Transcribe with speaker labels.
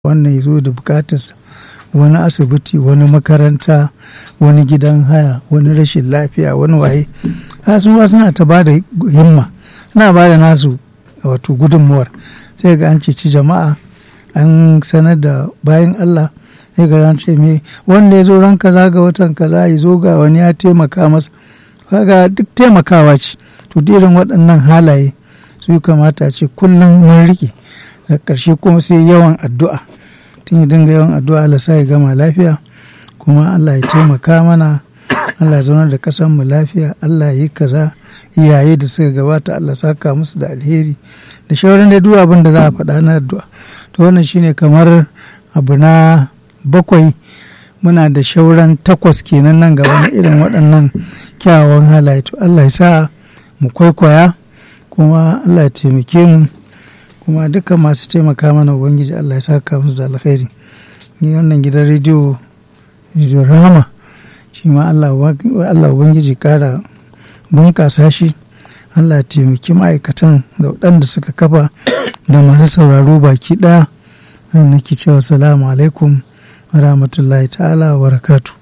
Speaker 1: wannan ya zo da bukatarsa, wani asibiti, wani makaranta, wani gidan haya, wani rashin lafiya, wani waye. Su suna ta ba da himma, suna ba da nasu wato gudunmuwar. Sai ga an ceci jama'a, an sanar da bayan Allah, sai ga an ce me wanda ya zo ran kaza ga watan kaza ya zo ga wani ya taimaka masa. Kaga duk taimakawa ce. To irin waɗannan halaye su kamata ce kullum mun riƙe. Da ƙarshe kuma sai yawan addu'a. Tun ya dinga yawan addu'a Allah sa ya gama lafiya, kuma Allah ya taimaka mana, Allah ya zaunar da ƙasar mu lafiya, Allah ya yi kaza, iyaye da suka gabata Allah saka musu da alheri da shawaran da duk abin da za a faɗa na addu'a. To wannan shine kamar abu na 7. Muna da shauran 8 kenan nan gaba na irin waɗannan kyawawan halaye. To Allah ya sa mu kwaikwaya, kuma Allah ya taimake mu, kuma dukkan masu taimaka mana ubangiji Allah ya saka musu da alkhairi. Ni wannan gidan rediyo Rahama shi ma Allah ubangiji kara bunƙasa shi. Allah ya taimaki ma'aikatan da waɗanda suka kafa da masu sauraro baki ɗaya. Nake cewa salamu alaikum wa rahmatullahi ta'ala wa barakatuh.